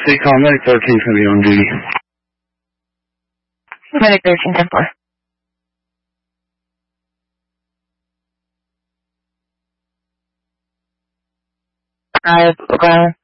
City Call Medic 13's going to be on duty. Medic 13, 10-4. Ground.